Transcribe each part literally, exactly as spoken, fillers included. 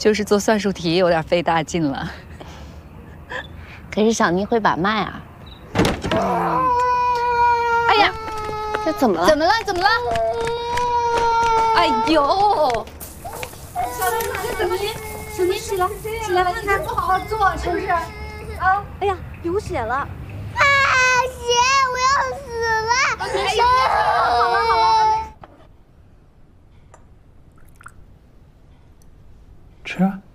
就是做算术题有点费大劲了。 可是小妮会把脉啊。哎呀，这怎么了？ 怎么了？怎么了？哎呦！ 小妮，小妮，小妮起来，起来看看，不好好做，是不是？啊！哎呀，流血了！啊， 血！我要死了！ 哎呀，好了好了。 吃啊。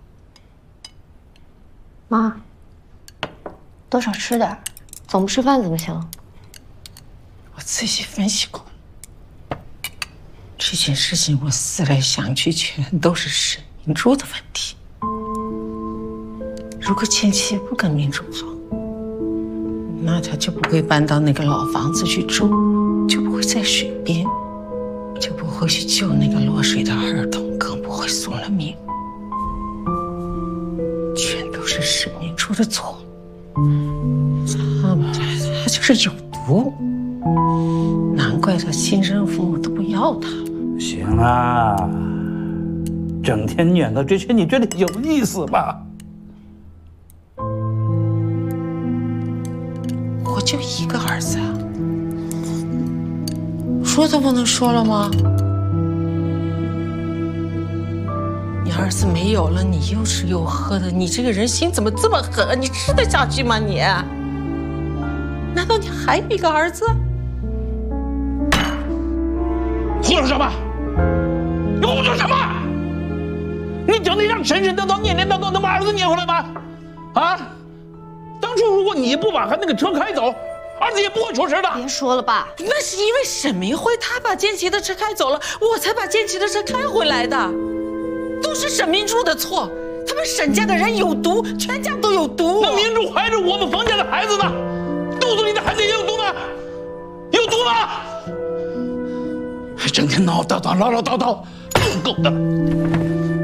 妈，多少吃点，总不吃饭怎么行？ 我仔细分析过，这件事情我思来想去，全都是沈明珠的问题。如果千玺不跟明珠走，那他就不会搬到那个老房子去住，就不会在水边，就不会去救那个落水的儿童，更不会送了命。全都是沈明珠的错，他他就是有毒，难怪他亲生父母都不要他。 行了，整天念叨这些，你觉得有意思吗？ 我就一个儿子啊，说都不能说了吗？你儿子没有了，你又吃又喝的，你这个人心怎么这么狠？你吃得下去吗你？难道你还有一个儿子？ 胡说什么？你胡说什么？你真的让神神叨叨、念念叨叨能把儿子撵回来吗？啊！当初如果你不把他那个车开走，儿子也不会出事的。 别说了吧， 那是因为沈明辉他把建奇的车开走了，我才把建奇的车开回来的，都是沈明珠的错。他们沈家的人有毒，全家都有毒。 那明珠怀着我们冯家的孩子呢？肚子里的孩子也有毒吗？有毒吗？还整天唠叨叨、唠唠叨叨，够够的了。